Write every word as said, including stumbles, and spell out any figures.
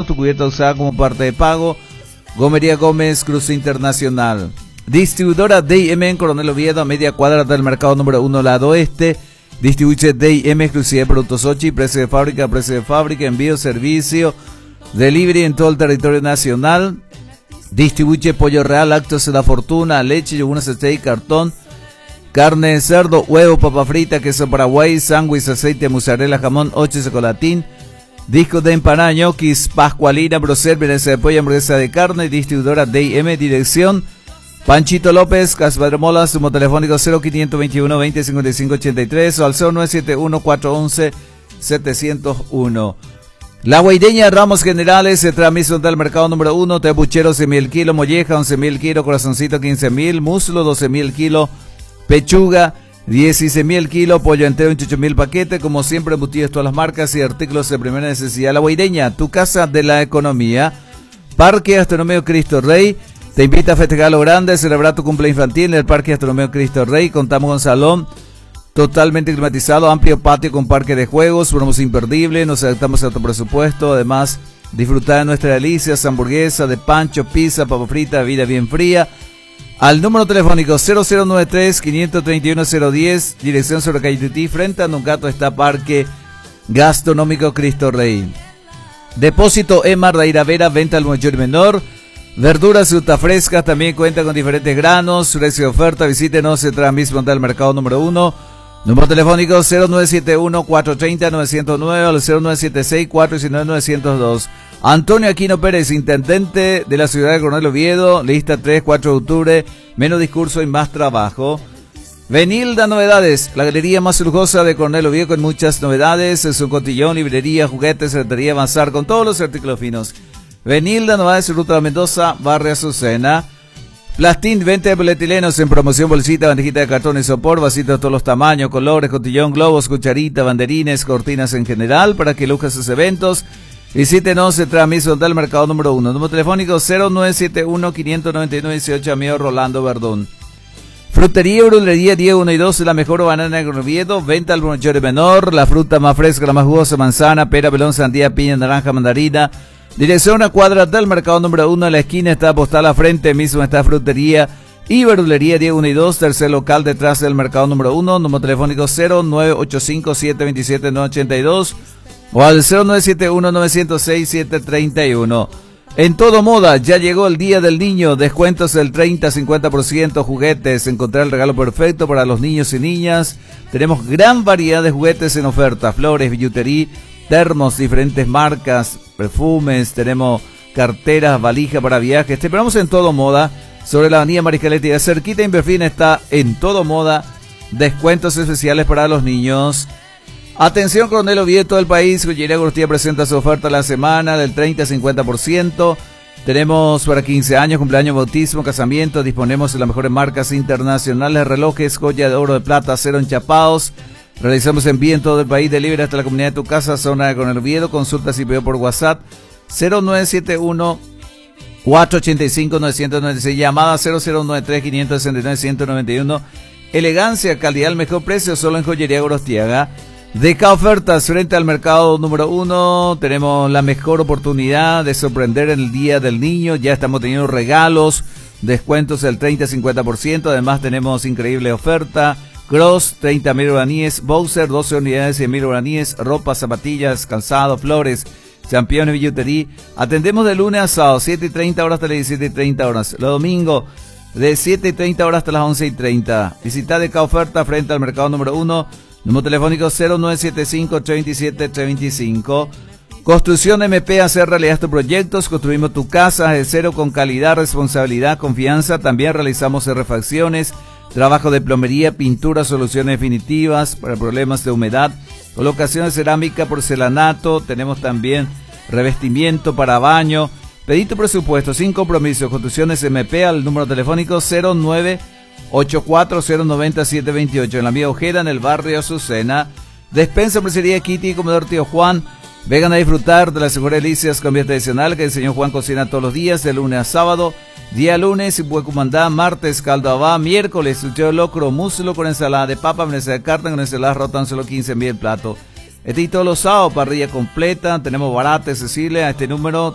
tu cubierta usada como parte de pago. Gomería Gómez, Cruz Internacional. Distribuidora D I M en Coronel Oviedo, a media cuadra del mercado número uno, lado oeste. Distribuye D I M, exclusiva de productos Ochi, precio de fábrica, precio de fábrica, envío, servicio, delivery en todo el territorio nacional. Distribuye pollo real, lácteos de la fortuna, leche, yogures, steak, cartón, carne de cerdo, huevo, papa frita, queso paraguay, sándwich, aceite, mozzarella, jamón, ocho, chocolatín, discos de empanada, ñoquis, pascualina, brocel, vienesa de pollo, hamburguesa de carne. Distribuidora D I M, dirección Panchito López, Caspadremola, sumo telefónico cero quinientos veintiuno veinte cincuenta y cinco ochenta y tres o al cero nueve siete uno cuatro once setecientos uno. La Guaideña, Ramos Generales, se transmisión del mercado número uno, tebuchero once mil kilos, molleja once mil kilos, corazoncito quince mil, muslo doce mil kilos, pechuga dieciséis mil kilos, pollo entero veintiocho mil paquetes, como siempre embutidos todas las marcas y artículos de primera necesidad. La Guaideña, tu casa de la economía. Parque Astronómico Cristo Rey te invita a festejar lo grande, celebrar tu cumpleaños infantil en el Parque Astronómico Cristo Rey. Contamos con salón totalmente climatizado, amplio patio con parque de juegos, promos imperdibles, nos adaptamos a tu presupuesto. Además, disfrutar de nuestras delicias, hamburguesa, de pancho, pizza, papa frita, vida bien fría. Al número telefónico cero cero nueve tres, quinientos treinta y uno, cero diez, dirección sobre calle Tutí, frente a Nuncato está Parque Gastronómico Cristo Rey. Depósito Emar de Iravera, venta al mayor y menor. Verduras y frutas frescas, también cuenta con diferentes granos, precio de oferta. Visítenos en transmisión del mercado número uno. Número telefónico cero nueve siete uno, cuatro tres cero, nueve cero nueve o cero nueve siete seis, cuatro uno nueve, nueve cero dos. Antonio Aquino Pérez, intendente de la ciudad de Coronel Oviedo, lista tres, cuatro de octubre, menos discurso y más trabajo. Venilda Novedades, la galería más lujosa de Coronel Oviedo con muchas novedades, su cotillón, librería, juguetes, secretaría avanzar con todos los artículos finos. Venilda Novedades, Ruta de Mendoza, Barrio Azucena. Plastín, venta de polietilenos en promoción, bolsita, bandejita de cartón y sopor, vasitos de todos los tamaños, colores, cotillón, globos, cucharita, banderines, cortinas en general, para que lujes sus eventos. Visítenos en transmisión del mercado número uno. Número telefónico cero nueve siete uno, quinientos noventa y nueve, dieciocho, amigo Rolando Verdún. Frutería y Brulería Diego uno y dos, la mejor banana de Oviedo, venta al mayor y menor, la fruta más fresca, la más jugosa, manzana, pera, melón, sandía, piña, naranja, mandarina. Dirección a cuadra del mercado número uno, en la esquina está postal a frente, mismo está Frutería y Verdulería Diego uno y dos, tercer local detrás del mercado número uno, número telefónico cero nueve ocho cinco, siete dos siete, nueve ocho dos o al cero nueve siete uno, nueve cero seis, siete tres uno. En Todo Moda, ya llegó el Día del Niño, descuentos del treinta a cincuenta por ciento, juguetes, encontrar el regalo perfecto para los niños y niñas. Tenemos gran variedad de juguetes en oferta, flores, billutería, termos, diferentes marcas, perfumes, tenemos carteras, valija para viajes. Te esperamos en Todo Moda, sobre la avenida Mariscaletti de cerquita, Inverfín está en Todo Moda, descuentos especiales para los niños. Atención Coronel Oviedo, todo el país, Joyería Agostía presenta su oferta la semana del treinta a cincuenta por ciento. Tenemos para quince años, cumpleaños, bautismo, casamiento, disponemos de las mejores marcas internacionales, relojes, joya de oro, de plata, acero enchapados. Realizamos envío en todo el país, delivery hasta la comunidad de tu casa, zona de Coronel Oviedo. Consultas y pedido por WhatsApp cero nueve siete uno, cuatro ocho cinco, nueve nueve seis, llamada cero cero nueve tres, quinientos sesenta y nueve, ciento noventa y uno. Elegancia, calidad al mejor precio, solo en Joyería Gorostiaga. De K Ofertas, frente al mercado número uno, tenemos la mejor oportunidad de sorprender en el Día del Niño. Ya estamos teniendo regalos, descuentos del treinta a cincuenta por ciento. Además tenemos increíble oferta. Cross, treinta mil guaraníes. Boxer, doce unidades, cien mil guaraníes. Ropa, zapatillas, calzado, flores, championes, billutería. Atendemos de lunes a sábado, siete y treinta horas hasta las diecisiete y treinta horas. Los domingos, de siete y treinta horas hasta las once y treinta. Visita de K Oferta frente al mercado número uno. Número telefónico cero nueve siete cinco, tres siete, tres cinco. Construcción M P, hacer realidad tus proyectos. Construimos tu casa de cero con calidad, responsabilidad, confianza. También realizamos refacciones, trabajo de plomería, pintura, soluciones definitivas para problemas de humedad, colocación de cerámica, porcelanato. Tenemos también revestimiento para baño. Pedí tu presupuesto sin compromiso. Construcciones M P al número telefónico cero nueve ocho cuatro cero nueve cero, siete dos ocho en la vía Ojeda, en el barrio Azucena. Despensa, Presería Kitty, Comedor Tío Juan. Vengan a disfrutar de las mejores delicias con comida tradicional que el señor Juan cocina todos los días, de lunes a sábado. Día lunes, Huecumandá, martes, caldo abá, miércoles, sucheo locro, muslo con ensalada de papa, veneza de carne, con ensalada rota, solo quince mil el plato. Este y todos los sábados, parrilla completa, tenemos barates, Cecilia, a este número